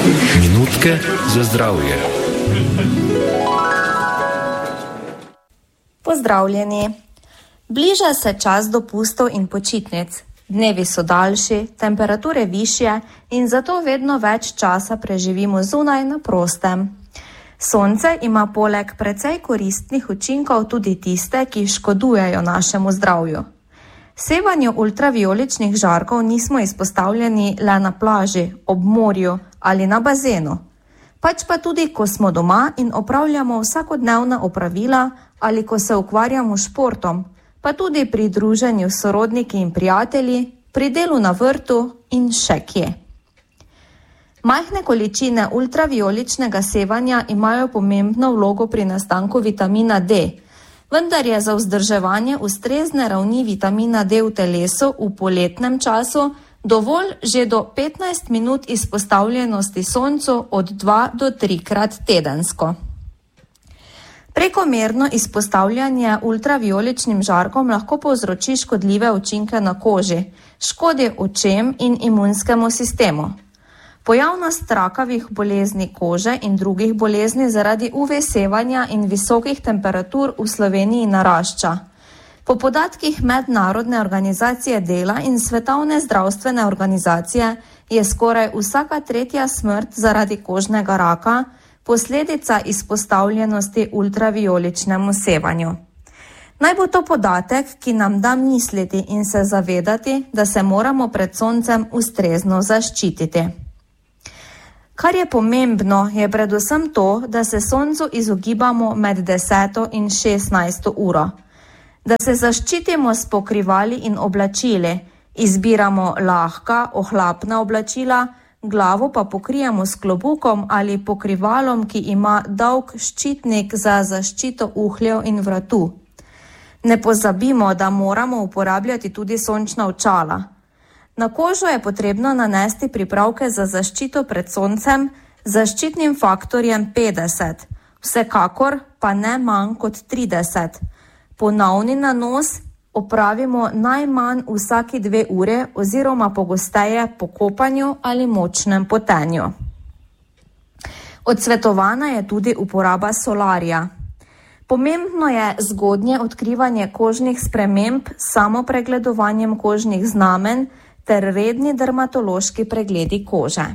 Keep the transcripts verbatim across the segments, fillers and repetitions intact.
Minutke za zdravje. Pozdravljeni. Bliža se čas dopustov in počitnic. Dnevi so daljši, temperature višje in zato vedno več časa preživimo zunaj na prostem. Sonce ima poleg precej koristnih učinkov tudi tiste, ki škodujejo našemu zdravju. Sevanju ultravijoličnih žarkov nismo izpostavljeni le na plaži, ob morju ali na bazenu. Pač pa tudi, ko smo doma in opravljamo vsakodnevna opravila ali ko se ukvarjamo s športom, pa tudi pri druženju s sorodniki in prijatelji, pri delu na vrtu in še kje. Majhne količine ultravijoličnega sevanja imajo pomembno vlogo pri nastanku vitamina D, vendar je za vzdrževanje ustrezne ravni vitamina D v telesu v poletnem času dovolj že do petnajst minut izpostavljenosti soncu od dva do tri krat tedensko. Prekomerno izpostavljanje ultravijoličnim žarkom lahko povzroči škodljive učinke na koži, škodi očem in imunskemu sistemu. Pojavnost rakavih bolezni kože in drugih bolezni zaradi U V sevanja in visokih temperatur v Sloveniji narašča. Po podatkih Mednarodne organizacije dela in Svetovne zdravstvene organizacije je skoraj vsaka tretja smrt zaradi kožnega raka posledica izpostavljenosti ultravijoličnemu sevanju. Naj bo to podatek, ki nam da misliti in se zavedati, da se moramo pred soncem ustrezno zaščititi. Kar je pomembno, je predvsem to, da se soncu izogibamo med deseto in šestnajsto uro. Da se zaščitimo s pokrivali in oblačili, izbiramo lahka, ohlapna oblačila, glavo pa pokrijemo s klobukom ali pokrivalom, ki ima dolg ščitnik za zaščito uhljev in vratu. Ne pozabimo, da moramo uporabljati tudi sončna očala. Na kožo je potrebno nanesti pripravke za zaščito pred soncem z zaščitnim faktorjem petdeset, vsekakor pa ne manj kot trideset. Ponovni nanos opravimo najmanj vsaki dve ure oziroma pogosteje po kopanju ali močnem potenju. Odsvetovana je tudi uporaba solarija. Pomembno je zgodnje odkrivanje kožnih sprememb s samopregledovanjem kožnih znamenj ter redni dermatološki pregledi kože.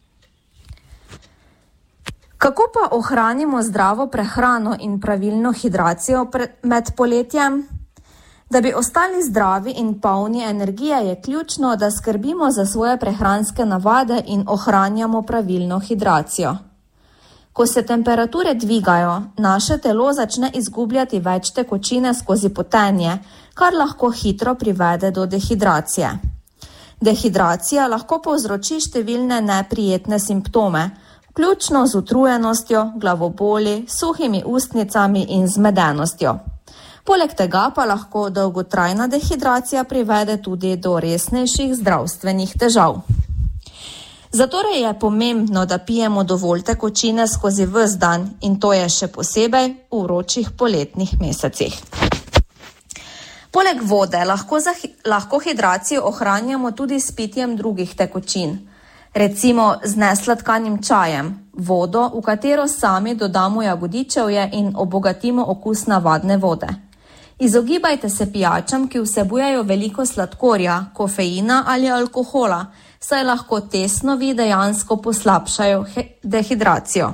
Kako pa ohranimo zdravo prehrano in pravilno hidracijo med poletjem? Da bi ostali zdravi in polni energije, je ključno, da skrbimo za svoje prehranske navade in ohranjamo pravilno hidracijo. Ko se temperature dvigajo, naše telo začne izgubljati več tekočine skozi potenje, kar lahko hitro privede do dehidracije. Dehidracija lahko povzroči številne neprijetne simptome, vključno z utrujenostjo, glavoboli, suhimi ustnicami in zmedenostjo. Poleg tega pa lahko dolgotrajna dehidracija privede tudi do resnejših zdravstvenih težav. Zatorej je pomembno, da pijemo dovolj tekočine skozi ves dan in to je še posebej v vročih poletnih mesecih. Poleg vode lahko, za, lahko hidracijo ohranjamo tudi s pitjem drugih tekočin. Recimo z nesladkanim čajem, vodo, v katero sami dodamo jagodičevje in obogatimo okus navadne vode. Izogibajte se pijačam, ki vsebujejo veliko sladkorja, kofeina ali alkohola, saj lahko te snovi dejansko poslabšajo dehidracijo.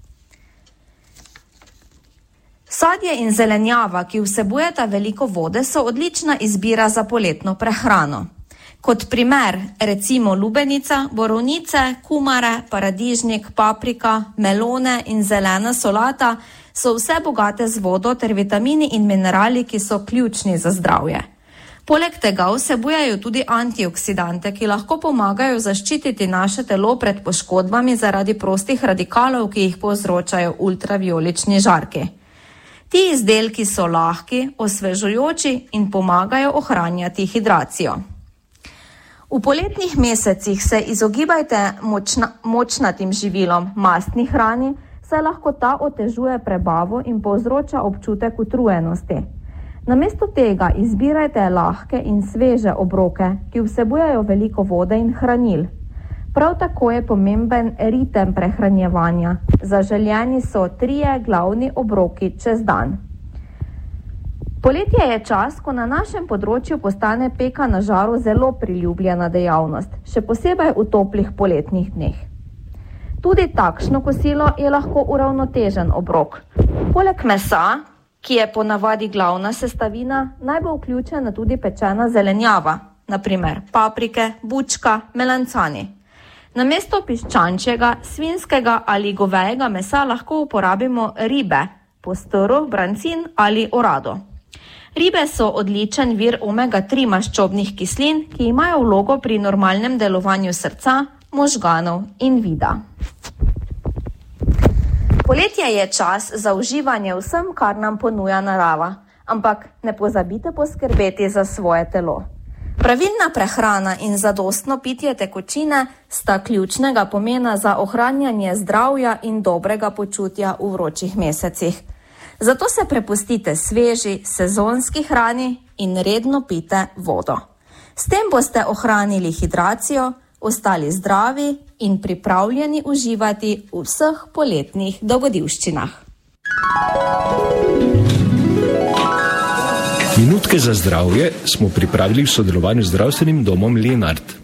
Sadje in zelenjava, ki vsebujeta veliko vode, so odlična izbira za poletno prehrano. Kot primer, recimo lubenica, borovnice, kumare, paradižnik, paprika, melone in zelena solata so vse bogate z vodo ter vitamini in minerali, ki so ključni za zdravje. Poleg tega vsebujejo tudi antioksidante, ki lahko pomagajo zaščititi naše telo pred poškodbami zaradi prostih radikalov, ki jih povzročajo ultravijolični žarki. Ti izdelki so lahki, osvežujoči in pomagajo ohranjati hidracijo. V poletnih mesecih se izogibajte močna, močnatim živilom, mastni hrani, saj lahko ta otežuje prebavo in povzroča občutek utrujenosti. Namesto tega izbirajte lahke in sveže obroke, ki vsebujejo veliko vode in hranil. Prav tako je pomemben ritem prehranjevanja. Zaželjeni so trije glavni obroki čez dan. Poletje je čas, ko na našem področju postane peka na žaru zelo priljubljena dejavnost, še posebej v toplih poletnih dneh. Tudi takšno kosilo je lahko uravnotežen obrok. Poleg mesa, ki je ponavadi glavna sestavina, naj bo vključena tudi pečena zelenjava, na primer paprike, bučka, melancani. Namesto piščančjega, svinjskega ali govejega mesa lahko uporabimo ribe, postro, brancin ali orado. Ribe so odličen vir omega tri maščobnih kislin, ki imajo vlogo pri normalnem delovanju srca, možganov in vida. Poletje je čas za uživanje vsem, kar nam ponuja narava, ampak ne pozabite poskrbeti za svoje telo. Pravilna prehrana in zadostno pitje tekočine sta ključnega pomena za ohranjanje zdravja in dobrega počutja v vročih mesecih. Zato se prepustite sveži, sezonski hrani in redno pite vodo. S tem boste ohranili hidracijo, ostali zdravi in pripravljeni uživati v vseh poletnih dogodivščinah. Minutke za zdravje smo pripravili v sodelovanju z zdravstvenim domom Lenart.